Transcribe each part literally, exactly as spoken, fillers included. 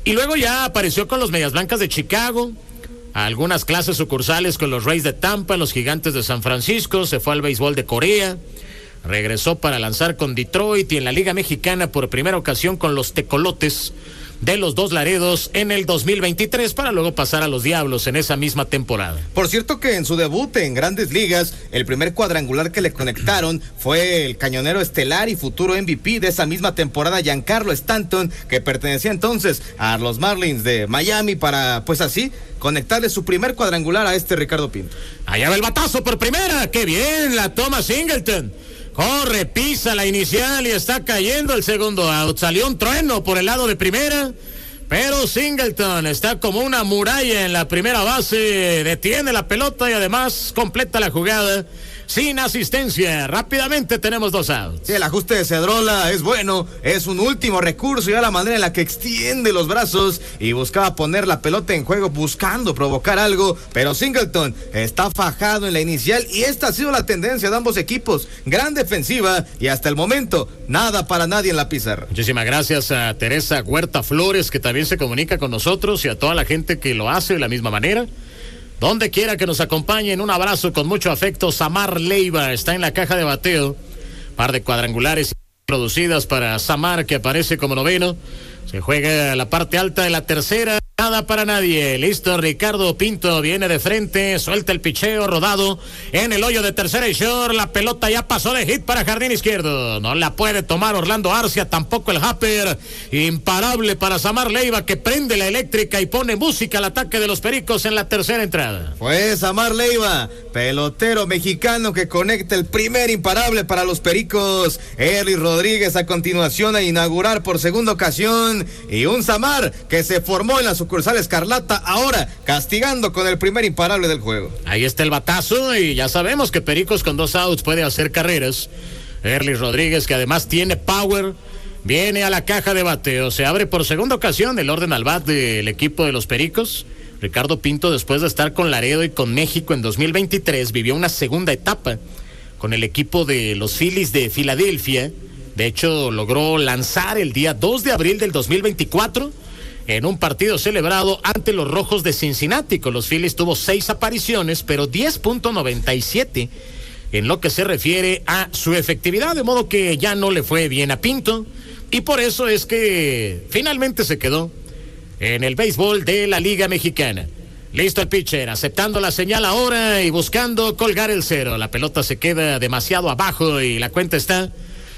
Y luego ya apareció con los Medias Blancas de Chicago, algunas clases sucursales con los Rays de Tampa, los Gigantes de San Francisco, se fue al béisbol de Corea, regresó para lanzar con Detroit y en la Liga Mexicana por primera ocasión con los Tecolotes de los Dos Laredos en el dos mil veintitrés para luego pasar a los Diablos en esa misma temporada. Por cierto que en su debut en Grandes Ligas, el primer cuadrangular que le conectaron fue el cañonero estelar y futuro M V P de esa misma temporada, Giancarlo Stanton, que pertenecía entonces a los Marlins de Miami, para pues así conectarle su primer cuadrangular a este Ricardo Pinto. Allá va el batazo por primera, qué bien la toma Singleton. Corre, pisa la inicial y está cayendo el segundo out. Salió un trueno por el lado de primera, pero Singleton está como una muralla en la primera base, detiene la pelota y además completa la jugada sin asistencia. Rápidamente tenemos dos outs. Sí, el ajuste de Cedrola es bueno, es un último recurso y a la manera en la que extiende los brazos y buscaba poner la pelota en juego buscando provocar algo, pero Singleton está fajado en la inicial y esta ha sido la tendencia de ambos equipos, gran defensiva y hasta el momento nada para nadie en la pizarra. Muchísimas gracias a Teresa Huerta Flores, que también se comunica con nosotros, y a toda la gente que lo hace de la misma manera. Donde quiera que nos acompañen, un abrazo con mucho afecto. Samar Leiva está en la caja de bateo. Par de cuadrangulares producidas para Samar, que aparece como noveno. Se juega la parte alta de la tercera. Nada para nadie. Listo, Ricardo Pinto viene de frente. Suelta el picheo rodado en el hoyo de tercera y short. La pelota ya pasó de hit para jardín izquierdo. No la puede tomar Orlando Arcia, tampoco el Happer. Imparable para Samar Leiva, que prende la eléctrica y pone música al ataque de los Pericos en la tercera entrada. Fue Samar Leiva, pelotero mexicano, que conecta el primer imparable para los Pericos. Erlis Rodríguez a continuación a inaugurar por segunda ocasión. Y un Samar que se formó en la sucursal Escarlata, ahora castigando con el primer imparable del juego. Ahí está el batazo y ya sabemos que Pericos con dos outs puede hacer carreras. Erlis Rodríguez, que además tiene power, viene a la caja de bateo. Se abre por segunda ocasión el orden al bat del equipo de los Pericos. Ricardo Pinto, después de estar con Laredo y con México en dos mil veintitrés, vivió una segunda etapa con el equipo de los Phillies de Filadelfia. De hecho, logró lanzar el día dos de abril del dos mil veinticuatro en un partido celebrado ante los Rojos de Cincinnati. Con los Phillies tuvo seis apariciones, pero diez punto noventa y siete en lo que se refiere a su efectividad, de modo que ya no le fue bien a Pinto, y por eso es que finalmente se quedó en el béisbol de la Liga Mexicana. Listo el pitcher, aceptando la señal ahora y buscando colgar el cero. La pelota se queda demasiado abajo y la cuenta está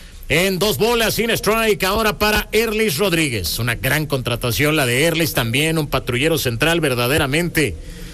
en dos bolas sin strike ahora para Erlis Rodríguez. Una gran contratación la de Erlis, también un patrullero central verdaderamente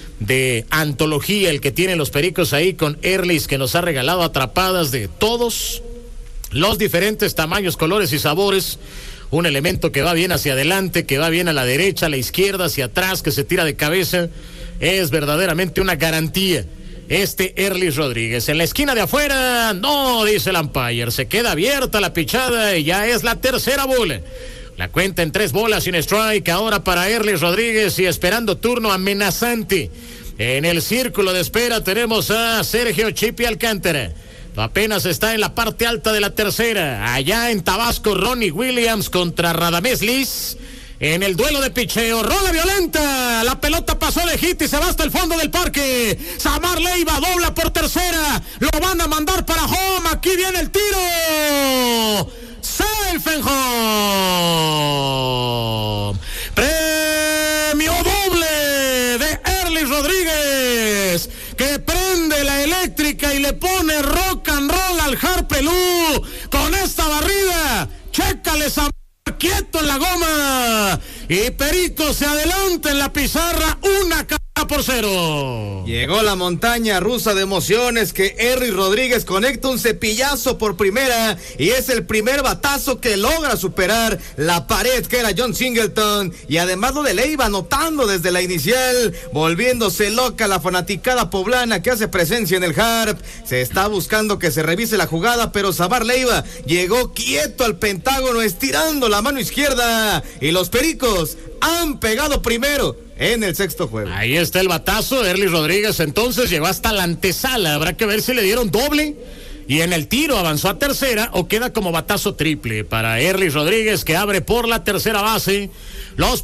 de antología el que tienen los Pericos ahí con Erlis, que nos ha regalado atrapadas de todos los diferentes tamaños, colores y sabores. Un elemento que va bien hacia adelante, que va bien a la derecha, a la izquierda, hacia atrás, que se tira de cabeza. Es verdaderamente una garantía este Erlis Rodríguez. En la esquina de afuera, no, dice el umpire, se queda abierta la pichada y ya es la tercera bola. La cuenta en tres bolas sin strike ahora para Erlis Rodríguez, y esperando turno amenazante. En el círculo de espera tenemos a Sergio Chipi Alcántara. Apenas está en la parte alta de la tercera. Allá en Tabasco, Ronnie Williams contra Radamés Liz. En el duelo de picheo, rola violenta, la pelota pasó de hit y se va hasta el fondo del parque. Samar Leiva dobla por tercera, lo van a mandar para home. Aquí viene el tiro, safe and home. Premio doble de Erlis Rodríguez, que prende la eléctrica y le pone rock and roll al Harpelú con esta barrida. Chécale, Samar, quieto en la goma, y Pericos se adelanta en la pizarra, una carrera por cero. Llegó la montaña rusa de emociones, que Erlis Rodríguez conecta un cepillazo por primera y es el primer batazo que logra superar la pared que era John Singleton, y además lo de Leiva anotando desde la inicial, volviéndose loca la fanaticada poblana que hace presencia en el Harp. Se está buscando que se revise la jugada, pero Samar Leiva llegó quieto al pentágono estirando la mano izquierda, y los Pericos han pegado primero en el sexto juego. Ahí está el batazo. Erlis Rodríguez entonces llegó hasta la antesala. Habrá que ver si le dieron doble y en el tiro avanzó a tercera o queda como batazo triple para Erlis Rodríguez, que abre por la tercera base. Los